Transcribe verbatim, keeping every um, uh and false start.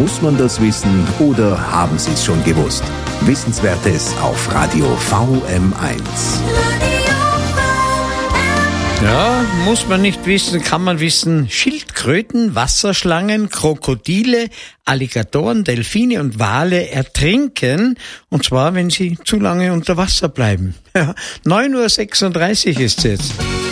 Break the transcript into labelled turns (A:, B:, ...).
A: Muss man das wissen oder haben Sie es schon gewusst? Wissenswertes auf Radio V M eins.
B: Ja, muss man nicht wissen, kann man wissen. Schildkröten, Wasserschlangen, Krokodile, Alligatoren, Delfine und Wale ertrinken. Und zwar, wenn sie zu lange unter Wasser bleiben. Ja, neun Uhr sechsunddreißig ist es jetzt.